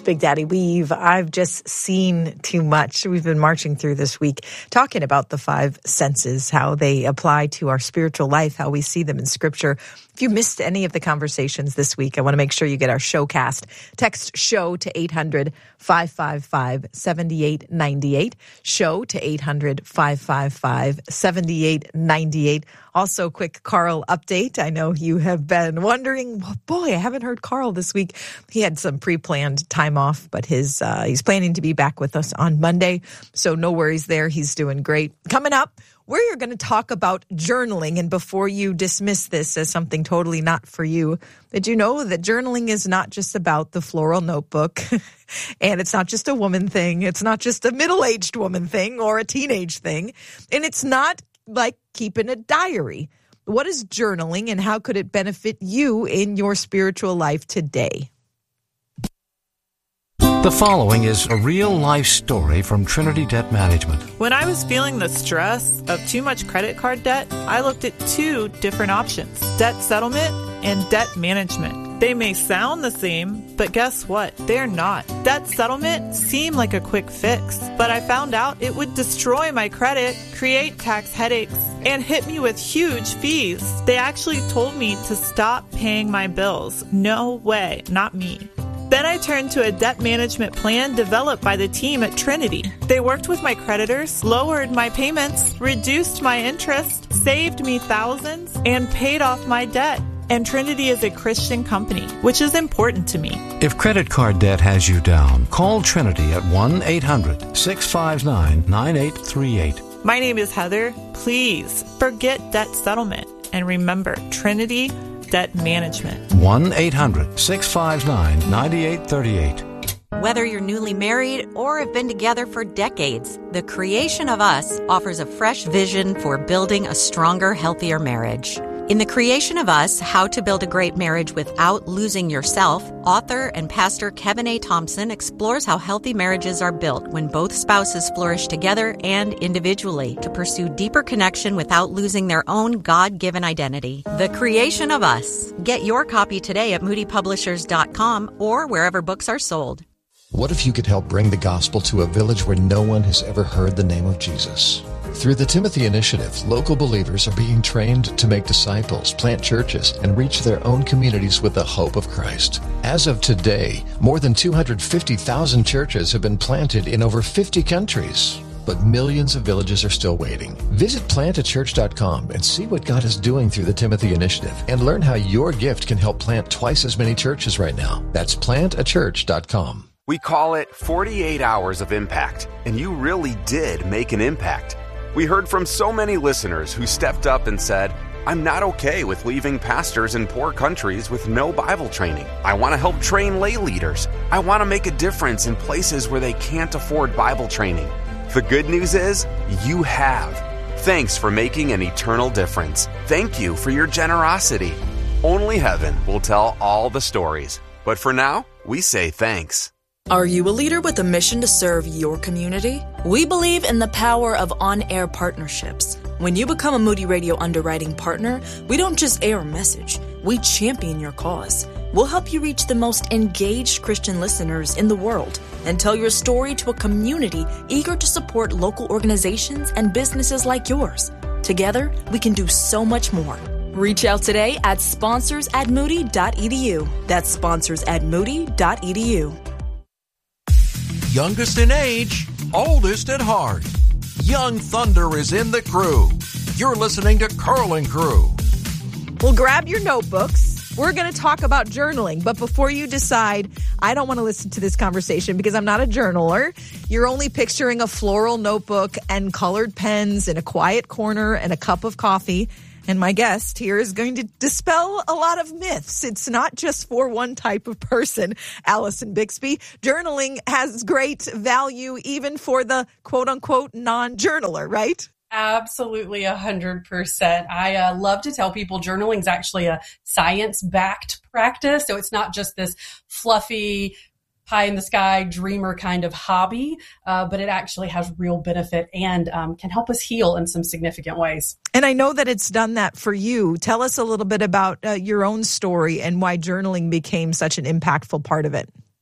Big Daddy Weave. I've just seen too much. We've been marching through this week talking about the five senses, how they apply to our spiritual life, how we see them in Scripture. If you missed any of the conversations this week, I want to make sure you get our showcast. Text SHOW to 800-555-7898. SHOW to 800-555-7898. Also, quick Carl update. I know you have been wondering, well, boy, I haven't heard Carl this week. He had some pre-planned time off, but he's planning to be back with us on Monday. So no worries there. He's doing great. Coming up, we're going to talk about journaling. And before you dismiss this as something totally not for you, did you know that journaling is not just about the floral notebook? And it's not just a woman thing. It's not just a middle-aged woman thing or a teenage thing. And it's not like keeping a diary. What is journaling and how could it benefit you in your spiritual life today? The following is a real-life story from Trinity Debt Management. When I was feeling the stress of too much credit card debt, I looked at two different options: debt settlement and debt management. They may sound the same, but guess what? They're not. Debt settlement seemed like a quick fix, but I found out it would destroy my credit, create tax headaches, and hit me with huge fees. They actually told me to stop paying my bills. No way, not me. Then I turned to a debt management plan developed by the team at Trinity. They worked with my creditors, lowered my payments, reduced my interest, saved me thousands, and paid off my debt. And Trinity is a Christian company, which is important to me. If credit card debt has you down, call Trinity at 1-800-659-9838. My name is Heather. Please forget debt settlement and remember Trinity Debt Management. 1-800-659-9838. Whether you're newly married or have been together for decades, The Creation of Us offers a fresh vision for building a stronger, healthier marriage. In The Creation of Us, How to Build a Great Marriage Without Losing Yourself, author and pastor Kevin A. Thompson explores how healthy marriages are built when both spouses flourish together and individually to pursue deeper connection without losing their own God-given identity. The Creation of Us. Get your copy today at moodypublishers.com or wherever books are sold. What if you could help bring the gospel to a village where no one has ever heard the name of Jesus? Through the Timothy Initiative, local believers are being trained to make disciples, plant churches, and reach their own communities with the hope of Christ. As of today, more than 250,000 churches have been planted in over 50 countries. But millions of villages are still waiting. Visit plantachurch.com and see what God is doing through the Timothy Initiative and learn how your gift can help plant twice as many churches right now. That's plantachurch.com. We call it 48 hours of impact, and you really did make an impact. We heard from so many listeners who stepped up and said, I'm not okay with leaving pastors in poor countries with no Bible training. I want to help train lay leaders. I want to make a difference in places where they can't afford Bible training. The good news is, you have. Thanks for making an eternal difference. Thank you for your generosity. Only heaven will tell all the stories. But for now, we say thanks. Are you a leader with a mission to serve your community? We believe in the power of on-air partnerships. When you become a Moody Radio underwriting partner, we don't just air a message, we champion your cause. We'll help you reach the most engaged Christian listeners in the world and tell your story to a community eager to support local organizations and businesses like yours. Together, we can do so much more. Reach out today at sponsors@moody.edu. That's sponsors@moody.edu. Youngest in age, oldest at heart. Young Thunder is in the crew. You're listening to Carl and Crew. Well, grab your notebooks. We're going to talk about journaling. But before you decide, I don't want to listen to this conversation because I'm not a journaler. You're only picturing a floral notebook and colored pens in a quiet corner and a cup of coffee. And my guest here is going to dispel a lot of myths. It's not just for one type of person, Allison Bixby. Journaling has great value even for the quote-unquote non-journaler, right? Absolutely, 100%. I love to tell people journaling is actually a science-backed practice. So it's not just this fluffy, pie-in-the-sky dreamer kind of hobby, but it actually has real benefit and can help us heal in some significant ways. And I know that it's done that for you. Tell us a little bit about your own story and why journaling became such an impactful part of it.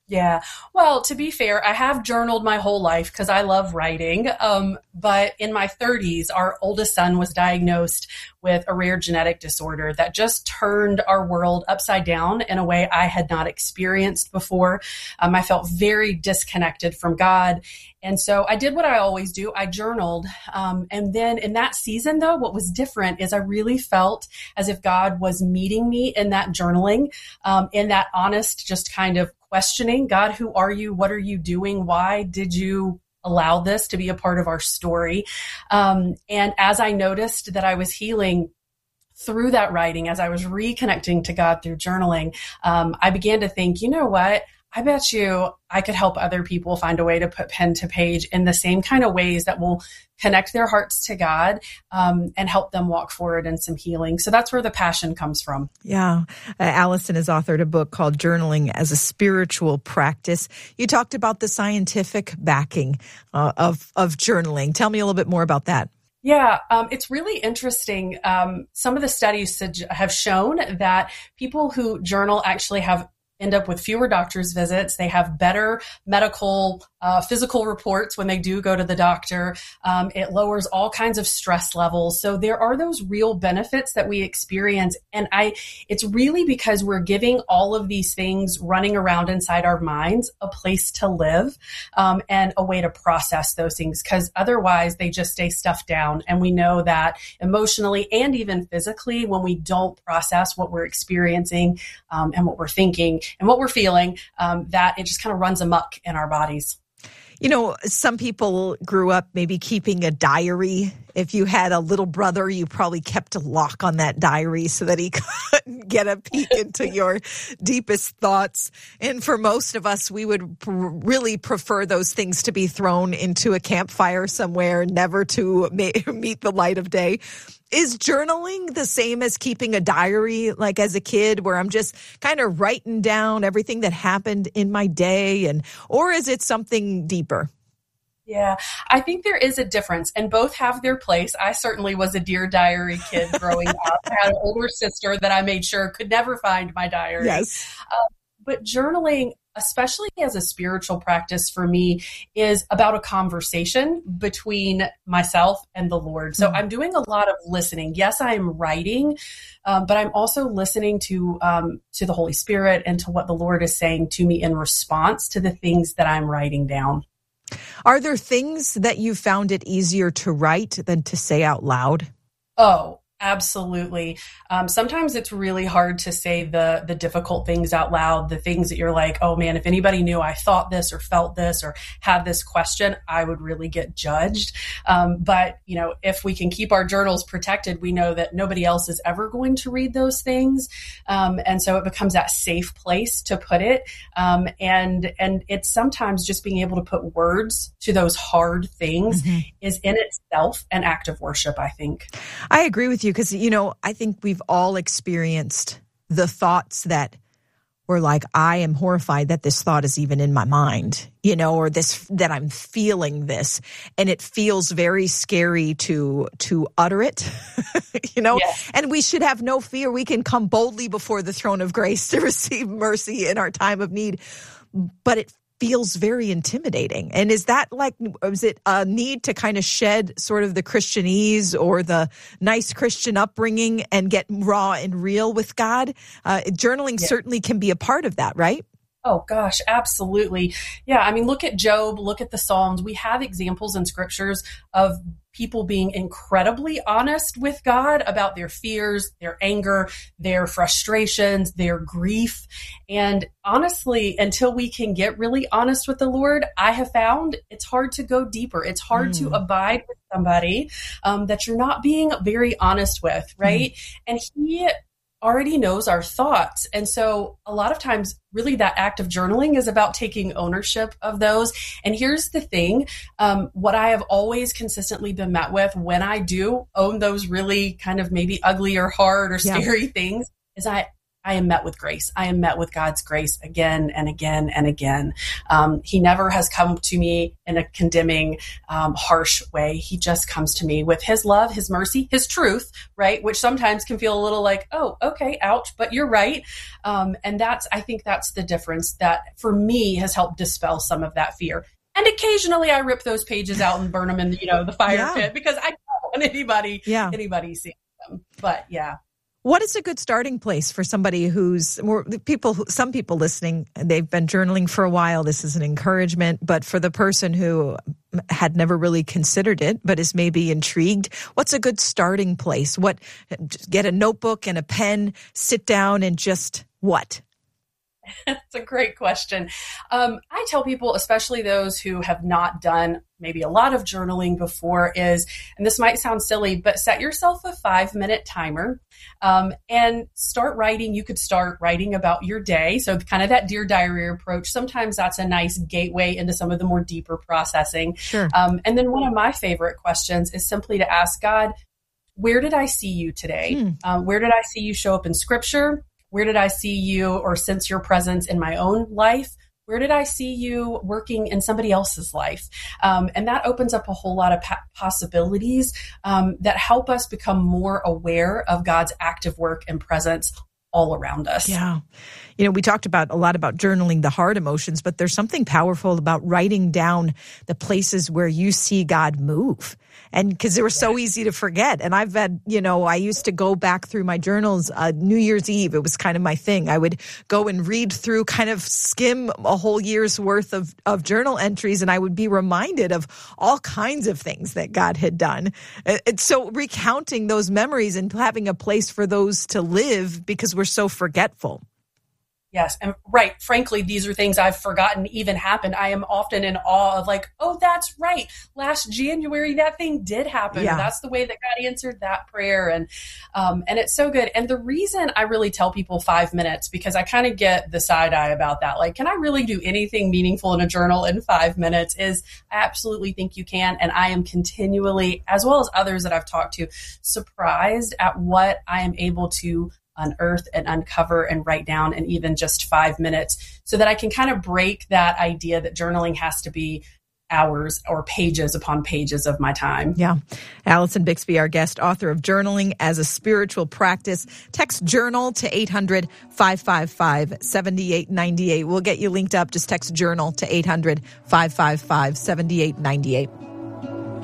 Yeah. Well, to be fair, I have journaled my whole life because I love writing. But in my 30s, our oldest son was diagnosed with a rare genetic disorder that just turned our world upside down in a way I had not experienced before. I felt very disconnected from God. And so I did what I always do. I journaled. And then in that season, though, what was different is I really felt as if God was meeting me in that journaling, in that honest, just kind of questioning, God, who are you? What are you doing? Why did you allow this to be a part of our story? And as I noticed that I was healing through that writing, as I was reconnecting to God through journaling, I began to think, you know what? I bet you I could help other people find a way to put pen to page in the same kind of ways that will connect their hearts to God, and help them walk forward in some healing. So that's where the passion comes from. Yeah. Allison has authored a book called Journaling as a Spiritual Practice. You talked about the scientific backing of journaling. Tell me a little bit more about that. Yeah, it's really interesting. Some of the studies have shown that people who journal actually end up with fewer doctor's visits. They have better medical, physical reports when they do go to the doctor. It lowers all kinds of stress levels. So there are those real benefits that we experience. And it's really because we're giving all of these things running around inside our minds a place to live, and a way to process those things, because otherwise they just stay stuffed down. And we know that emotionally and even physically, when we don't process what we're experiencing, and what we're thinking, and what we're feeling, that it just kind of runs amok in our bodies. You know, some people grew up maybe keeping a diary. If you had a little brother, you probably kept a lock on that diary so that he couldn't get a peek into your deepest thoughts. And for most of us, we would really prefer those things to be thrown into a campfire somewhere, never to meet the light of day. Is journaling the same as keeping a diary, like as a kid, where I'm just kind of writing down everything that happened in my day, or is it something deeper? Yeah, I think there is a difference, and both have their place. I certainly was a Dear Diary kid growing up. I had an older sister that I made sure could never find my diary. Yes. But journaling, especially as a spiritual practice for me, is about a conversation between myself and the Lord. So I'm doing a lot of listening. Yes, I am writing, but I'm also listening to the Holy Spirit and to what the Lord is saying to me in response to the things that I'm writing down. Are there things that you found it easier to write than to say out loud? Oh, absolutely. Sometimes it's really hard to say the difficult things out loud, the things that you're like, oh man, if anybody knew I thought this or felt this or had this question, I would really get judged. But you know, if we can keep our journals protected, we know that nobody else is ever going to read those things. And so it becomes that safe place to put it. And it's sometimes just being able to put words to those hard things is in itself an act of worship, I think. I agree with you. Because, you know, I think we've all experienced the thoughts that were like, I am horrified that this thought is even in my mind, you know, or that I'm feeling this. And it feels very scary to utter it, you know, and we should have no fear. We can come boldly before the throne of grace to receive mercy in our time of need. But it feels very intimidating. And is it a need to kind of shed sort of the Christianese or the nice Christian upbringing and get raw and real with God? Journaling certainly can be a part of that, right? Oh gosh, absolutely. Yeah. I mean, look at Job, look at the Psalms. We have examples in scriptures of people being incredibly honest with God about their fears, their anger, their frustrations, their grief. And honestly, until we can get really honest with the Lord, I have found it's hard to go deeper. It's hard to abide with somebody that you're not being very honest with, right? And He already knows our thoughts. And so a lot of times, really that act of journaling is about taking ownership of those. And here's the thing, what I have always consistently been met with when I do own those really kind of maybe ugly or hard or scary things is I I am met with grace. I am met with God's grace again and again and again. He never has come to me in a condemning, harsh way. He just comes to me with his love, his mercy, his truth, right? Which sometimes can feel a little like, oh, okay, ouch, but you're right. And I think that's the difference that for me has helped dispel some of that fear. And occasionally I rip those pages out and burn them in the fire pit because I don't want anybody seeing them. But yeah. What is a good starting place for somebody some people listening, they've been journaling for a while. This is an encouragement, but for the person who had never really considered it, but is maybe intrigued, what's a good starting place? Get a notebook and a pen, sit down and just what? That's a great question. I tell people, especially those who have not done maybe a lot of journaling before, and this might sound silly, but set yourself a 5-minute timer and start writing. You could start writing about your day. So kind of that Dear Diary approach. Sometimes that's a nice gateway into some of the more deeper processing. Sure. And then one of my favorite questions is simply to ask God, where did I see you today? Where did I see you show up in Scripture? Where did I see you or sense your presence in my own life? Where did I see you working in somebody else's life? And that opens up a whole lot of possibilities that help us become more aware of God's active work and presence all around us. Yeah. We talked a lot about journaling the hard emotions, but there's something powerful about writing down the places where you see God move. And because they were so easy to forget. And I've had, I used to go back through my journals, New Year's Eve. It was kind of my thing. I would go and read through, kind of skim a whole year's worth of journal entries. And I would be reminded of all kinds of things that God had done. So recounting those memories and having a place for those to live because we're so forgetful. Yes. And right. Frankly, these are things I've forgotten even happened. I am often in awe of like, oh, that's right. Last January, that thing did happen. Yeah. That's the way that God answered that prayer. And it's so good. And the reason I really tell people 5 minutes, because I kind of get the side eye about that. Like, can I really do anything meaningful in a journal in 5 minutes? I absolutely think you can. And I am continually, as well as others that I've talked to, surprised at what I am able to unearth and uncover and write down in even just 5 minutes, so that I can kind of break that idea that journaling has to be hours or pages upon pages of my time. Yeah. Allison Bixby, our guest, author of Journaling as a Spiritual Practice. Text journal to 800-555-7898. We'll get you linked up. Just text journal to 800-555-7898.